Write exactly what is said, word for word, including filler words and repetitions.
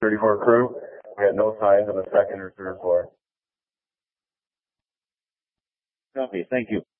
thirty-four crew. We had no signs on the second or third floor. Copy. Thank you.